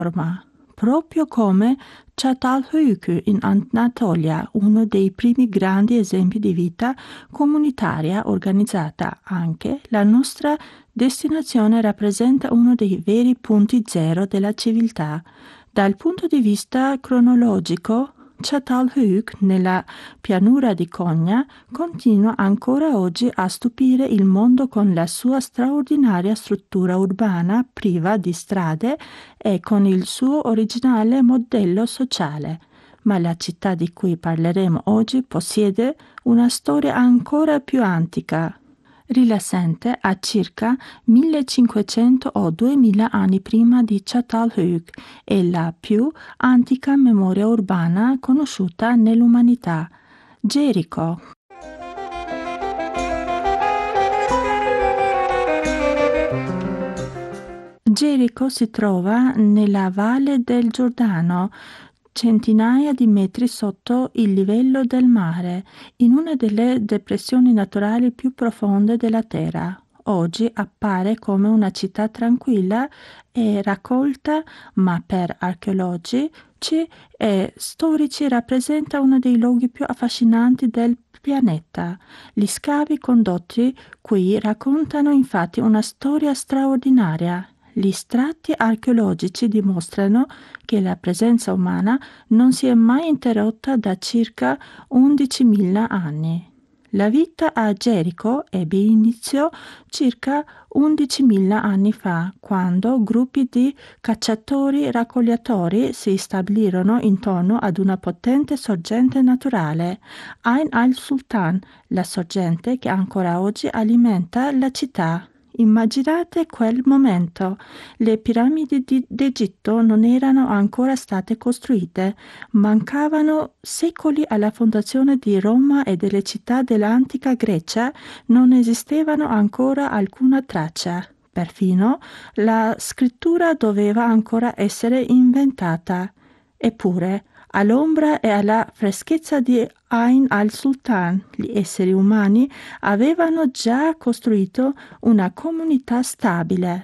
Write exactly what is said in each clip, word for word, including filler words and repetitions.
forma, proprio come Çatalhöyük in Anatolia, uno dei primi grandi esempi di vita comunitaria organizzata. Anche la nostra destinazione rappresenta uno dei veri punti zero della civiltà. Dal punto di vista cronologico, Çatalhöyük, nella pianura di Konya, continua ancora oggi a stupire il mondo con la sua straordinaria struttura urbana priva di strade e con il suo originale modello sociale. Ma la città di cui parleremo oggi possiede una storia ancora più antica, risalente a circa millecinquecento o duemila anni prima di Çatalhöyük, è la più antica memoria urbana conosciuta nell'umanità, Gerico. Gerico si trova nella valle del Giordano, centinaia di metri sotto il livello del mare, in una delle depressioni naturali più profonde della Terra. Oggi appare come una città tranquilla e raccolta, ma per archeologi e storici rappresenta uno dei luoghi più affascinanti del pianeta. Gli scavi condotti qui raccontano infatti una storia straordinaria. Gli strati archeologici dimostrano che la presenza umana non si è mai interrotta da circa undicimila anni. La vita a Gerico ebbe inizio circa undicimila anni fa, quando gruppi di cacciatori-raccogliatori si stabilirono intorno ad una potente sorgente naturale, Ain al-Sultan, la sorgente che ancora oggi alimenta la città. Immaginate quel momento. Le piramidi di, d'Egitto non erano ancora state costruite, mancavano secoli alla fondazione di Roma e delle città dell'antica Grecia, non esistevano ancora alcuna traccia. Perfino la scrittura doveva ancora essere inventata. Eppure, all'ombra e alla freschezza di Ain al-Sultan, gli esseri umani avevano già costruito una comunità stabile.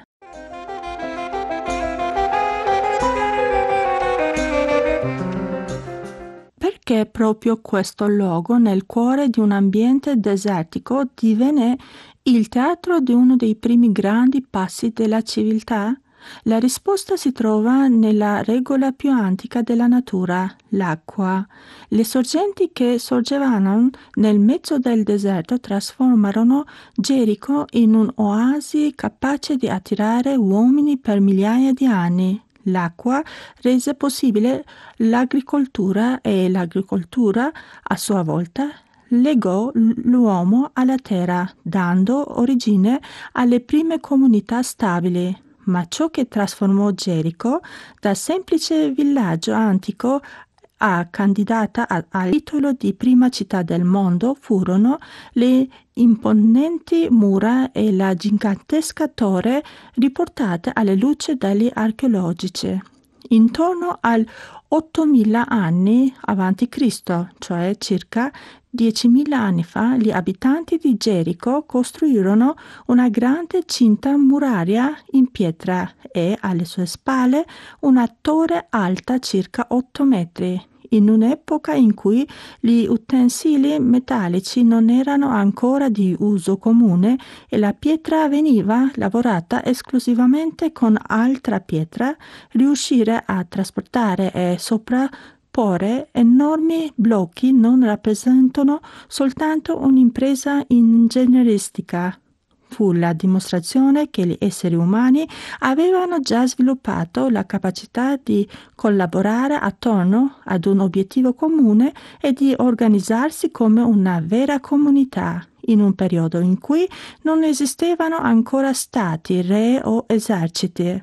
Perché proprio questo luogo, nel cuore di un ambiente desertico, divenne il teatro di uno dei primi grandi passi della civiltà? La risposta si trova nella regola più antica della natura, l'acqua. Le sorgenti che sorgevano nel mezzo del deserto trasformarono Gerico in un'oasi capace di attirare uomini per migliaia di anni. L'acqua rese possibile l'agricoltura e l'agricoltura, a sua volta, legò l'uomo alla terra, dando origine alle prime comunità stabili. Ma ciò che trasformò Gerico da semplice villaggio antico a candidata al titolo di prima città del mondo furono le imponenti mura e la gigantesca torre riportate alla luce dagli archeologici. Intorno al ottomila anni avanti Cristo, cioè circa diecimila anni fa, gli abitanti di Gerico costruirono una grande cinta muraria in pietra e alle sue spalle una torre alta circa otto metri. In un'epoca in cui gli utensili metallici non erano ancora di uso comune e la pietra veniva lavorata esclusivamente con altra pietra, riuscire a trasportare e sovrapporre enormi blocchi non rappresentano soltanto un'impresa ingegneristica. Fu la dimostrazione che gli esseri umani avevano già sviluppato la capacità di collaborare attorno ad un obiettivo comune e di organizzarsi come una vera comunità, in un periodo in cui non esistevano ancora stati, re o eserciti.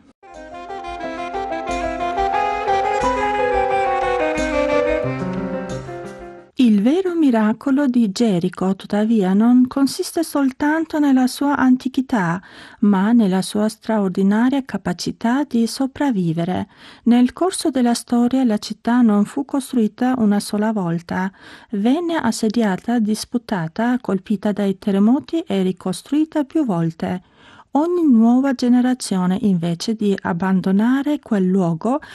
Il vero miracolo di Gerico, tuttavia, non consiste soltanto nella sua antichità, ma nella sua straordinaria capacità di sopravvivere. Nel corso della storia la città non fu costruita una sola volta. Venne assediata, disputata, colpita dai terremoti e ricostruita più volte. Ogni nuova generazione, invece di abbandonare quel luogo,